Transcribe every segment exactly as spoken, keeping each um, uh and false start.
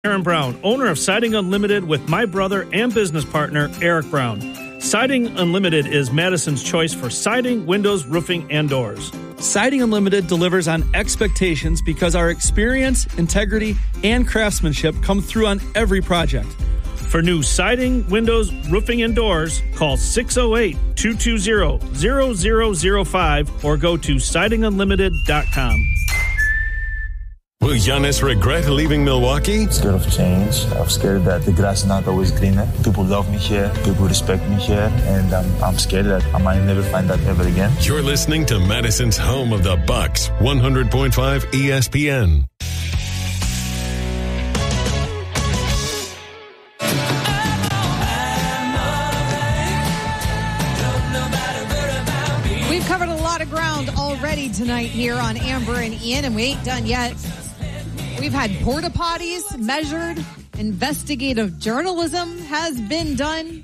Aaron Brown, owner of Siding Unlimited with my brother and business partner, Eric Brown. Siding Unlimited is Madison's choice for siding, windows, roofing, and doors. Siding Unlimited delivers on expectations because our experience, integrity, and craftsmanship come through on every project. For new siding, windows, roofing, and doors, call six oh eight, two two zero, zero zero zero five or go to siding unlimited dot com. Will Giannis regret leaving Milwaukee? I'm scared of change. I'm scared that the grass is not always greener. People love me here. People respect me here. And I'm, I'm scared that I might never find that ever again. You're listening to Madison's home of the Bucks, one hundred point five E S P N. We've covered a lot of ground already tonight here on Amber and Ian, and we ain't done yet. We've had porta potties measured. Investigative journalism has been done.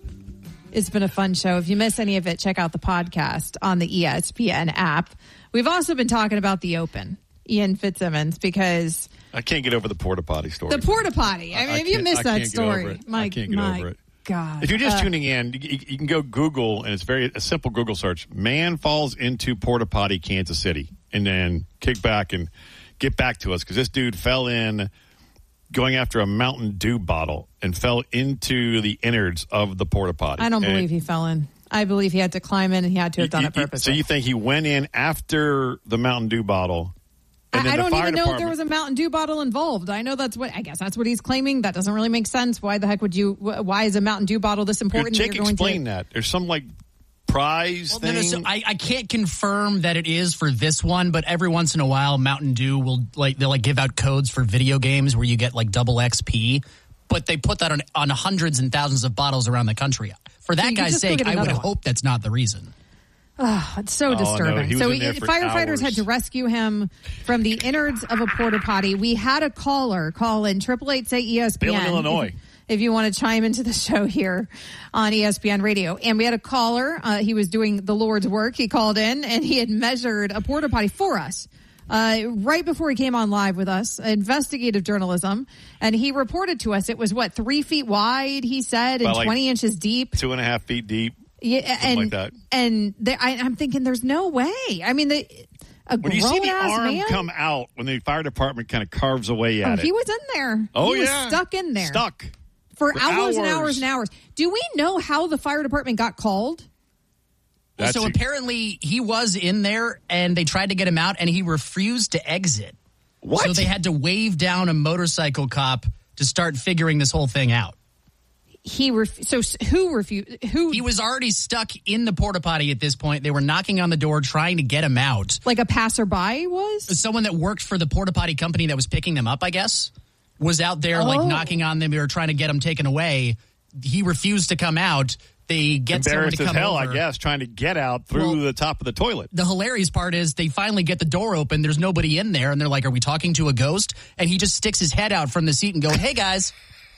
It's been a fun show. If you miss any of it, check out the podcast on the E S P N app. We've also been talking about the Open, Ian Fitzsimmons, because I can't get over the porta potty story. The porta potty. I mean, I if you missed that story, my, I can't get my over it. God. If you're just uh, tuning in, you, you can go Google, and it's very a simple Google search. Man falls into porta potty, Kansas City, and then kick back and get back to us, because this dude fell in going after a Mountain Dew bottle and fell into the innards of the porta potty. I don't and believe he fell in. I believe he had to climb in, and he had to have done you, it purposely. So you think he went in after the Mountain Dew bottle? And then I the don't fire even know if there department- was a Mountain Dew bottle involved. I know that's what, I guess that's what he's claiming. That doesn't really make sense. Why the heck would you, why is a Mountain Dew bottle this important? Jake, that you're going explain to, that. There's some, like, prize well, thing. no, no, so I, I can't confirm that it is for this one, but every once in a while, Mountain Dew will, like, they'll, like, give out codes for video games where you get, like, double X P. But they put that on, on hundreds and thousands of bottles around the country. For that So guy's sake, I would one. hope that's not the reason. Oh, it's so Oh, no, disturbing. he was so in there he- for firefighters hours. had to rescue him from the innards of a porta potty. We had a caller call in triple eight say E S P N. Bill in Illinois. If, if you want to chime into the show here on E S P N Radio. And we had a caller. Uh, he was doing the Lord's work. He called in and he had measured a porta potty for us. Uh, right before he came on live with us, investigative journalism, and he reported to us it was what, three feet wide, he said, and About like twenty inches deep. Two and a half feet deep. Yeah, Something and like that. and they, I, I'm thinking, there's no way. I mean, the a When you see the grown-ass arm man, come out, when the fire department kind of carves away oh, at he it. was in there. Oh, he was yeah. stuck in there, Stuck. for, For hours, and hours. hours and hours. Do we know how the fire department got called? That's so a- apparently he was in there, and they tried to get him out, and he refused to exit. What? So they had to wave down a motorcycle cop to start figuring this whole thing out. He ref- so s- who refused? Who He was already stuck in the porta potty at this point. They were knocking on the door, trying to get him out. like a passerby was? Someone that worked for the porta potty company that was picking them up, I guess, was out there like Oh. knocking on them. They were trying to get him taken away. He refused to come out. They get someone Embarrassed to as come hell, over. I guess, trying to get out through Well- the top of the toilet. The hilarious part is they finally get the door open. There's nobody in there. And they're like, are we talking to a ghost? And he just sticks his head out from the seat and goes, hey, guys.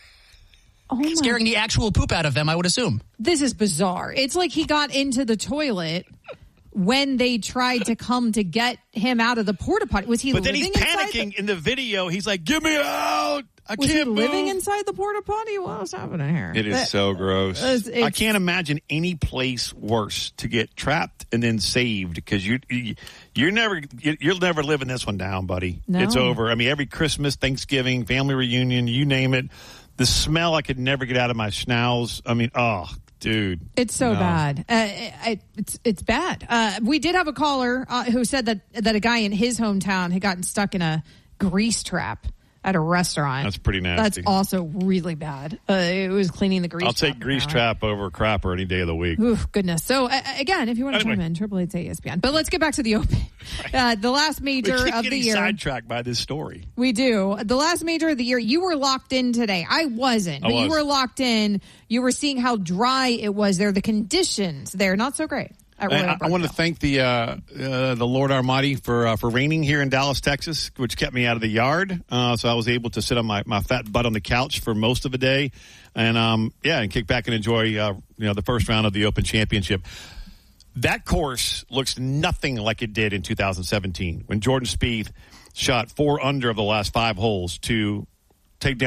Oh my! Scaring the actual poop out of them, I would assume. This is bizarre. It's like he got into the toilet when they tried to come to get him out of the porta potty. Was he But then living he's inside panicking the- in the video. He's like, get me out. I Was can't he living move. inside the porta potty? What was happening here? It is That- so gross. It's- it's- I can't imagine any place worse to get trapped and then saved, because you, you you're never you- you'll never living this one down, buddy. No. It's over. I mean, every Christmas, Thanksgiving, family reunion, you name it. The smell I could never get out of my schnauz. I mean, oh, dude, It's so No. bad. Uh, I, it's it's bad. Uh, we did have a caller uh, who said that that a guy in his hometown had gotten stuck in a grease trap at a restaurant. That's pretty nasty. That's also really bad. Uh, it was cleaning the grease. I'll take trap, grease apparently. trap over crapper any day of the week. Ooh, goodness. So, uh, again, if you want to Anyway. chime in, triple eight say E S P N. But let's get back to the Open. Uh, the last We major keep of the getting year. sidetracked by this story. We do. The last major of the year, you were locked in today. I wasn't, I but you was. were locked in. You were seeing how dry it was there. The conditions there, not so great. at Royal I, I Brookville. want to thank the uh, uh, the Lord Almighty for uh, for raining here in Dallas, Texas, which kept me out of the yard. Uh, so I was able to sit on my, my fat butt on the couch for most of the day, and um, yeah, and kick back and enjoy uh, you know the first round of the Open Championship. That course looks nothing like it did in two thousand seventeen when Jordan Spieth shot four under of the last five holes to take down